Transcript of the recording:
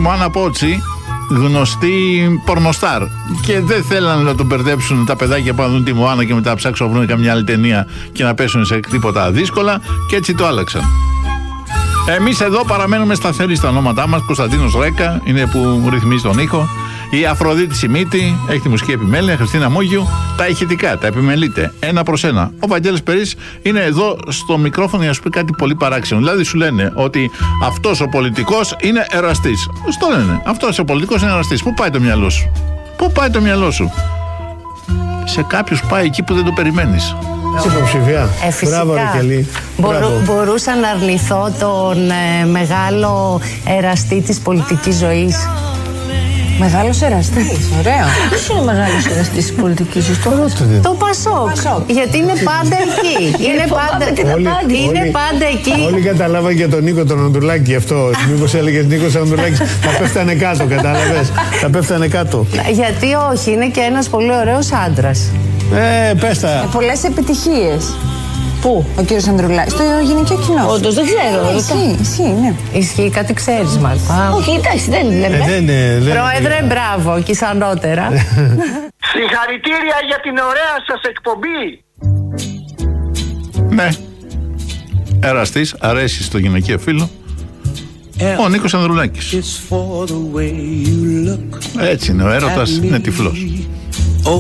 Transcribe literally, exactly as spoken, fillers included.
μου Άννα Πότσι, γνωστή πορνοστάρ. Και δεν θέλανε να τον μπερδέψουν τα παιδάκια που να δουν τη Μωάνα και μετά ψάξουν να βρουν καμιά άλλη ταινία και να πέσουν σε τίποτα δύσκολα, και έτσι το άλλαξαν. Εμείς εδώ παραμένουμε σταθεροί στα ονόματά μας. Κωνσταντίνος Ρέκα είναι που ρυθμίζει τον ήχο. Η Αφροδίτη Σιμίτη έχει τη μουσική επιμέλεια. Χριστίνα Μόγιου τα ηχητικά, τα επιμελείται ένα προς ένα. Ο Βαγγέλης Περής είναι εδώ στο μικρόφωνο για να σου πει κάτι πολύ παράξενο. Δηλαδή σου λένε ότι αυτός ο πολιτικός είναι εραστής. Στο λένε. Αυτός ο πολιτικός είναι εραστής. Πού πάει το μυαλό σου? Πού πάει το μυαλό σου? Σε κάποιους πάει εκεί που δεν το περιμένεις. Είσαι υποψηφία. Ε, φυσικά. Μπράβο, Ρικελή. Μπορού, μπορούσα να αρνηθώ τον ε, μεγάλο εραστή της πολιτικής ζωής. Μεγάλος εραστής, ωραία. Ποιος είναι ο μεγάλος εραστής της πολιτικής ζωής? Το Πασόκ. Πασόκ. Γιατί είναι πάντα εκεί. είναι πάντα, όλοι, είναι όλοι, πάντα εκεί. Όλοι καταλάβαν για τον Νίκο τον Ανδρουλάκη αυτό. Μήπως έλεγες Νίκος Ανδρουλάκης? Θα πέφτανε κάτω, κατάλαβες. Θα πέφτανε κάτω. Γιατί όχι, είναι και ένας πολύ ωραίος άντρας. Ε, πες τα. Ε, πολλές επιτυχίες. Πού? Ο κύριος Ανδρουλάκης. Στο γυναικείο κοινό. Όντως δεν ξέρω. Ισχύει, ισχύει, ναι. Ισχύει, κάτι ξέρεις μάλιστα. Όχι, εντάξει, δεν λέμε. Ε, δεν, δεν, Πρόεδρε, δεν, μπράβο, και ισανότερα. Συγχαρητήρια για την ωραία σας εκπομπή. Ναι. Εραστής, αρέσει στο γυναικείο φίλο. Ο Νίκος Ανδρουλάκης. Έτσι είναι, ο έρωτας είναι τυφλός.